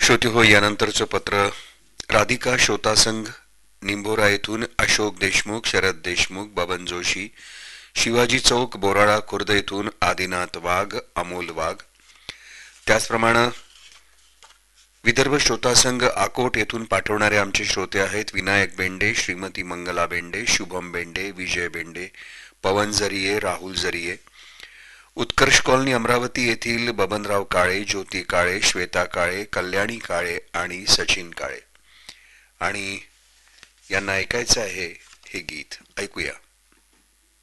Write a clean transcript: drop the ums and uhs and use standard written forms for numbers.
श्रोते हो, यानंतरचं पत्र राधिका श्रोतासंघ निंभोरा येथून अशोक देशमुख, शरद देशमुख, बबन जोशी, शिवाजी चौक, बोराळा खुर्द येथून आदिनाथ वाघ, अमोल वाघ. त्याचप्रमाणे विदर्भ श्रोतासंघ आकोट येथून पाठवणारे आमचे श्रोते आहेत विनायक बेंडे, श्रीमती मंगला बेंडे, शुभम बेंडे, विजय बेंडे, पवन जरिये, राहुल जरिये. उत्कर्ष कॉलनी अमरावती येथील बबनराव काळे, ज्योती काळे, श्वेता काळे, कल्याणी काळे आणि सचिन काळे. आणि यांना ऐकायचं आहे हे गीत. ऐकूया.